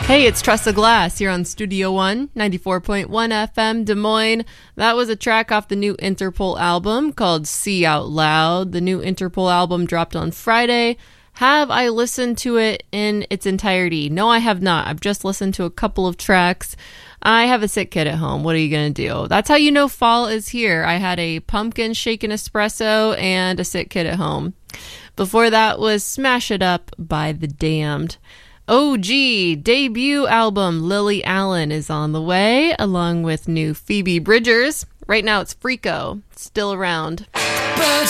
Hey, it's Tressa Glass here on Studio One, 94.1 FM, Des Moines. That was a track off the new Interpol album called See Out Loud. The new Interpol album dropped on Friday. Have I listened to it in its entirety? No, I have not. I've just listened to a couple of tracks. I have a sick kid at home. What are you going to do? That's how you know fall is here. I had a pumpkin shaken espresso and a sick kid at home. Before that was Smash It Up by The Damned. OG debut album Lily Allen is on the way, along with new Phoebe Bridgers. Right now it's Freako, still around.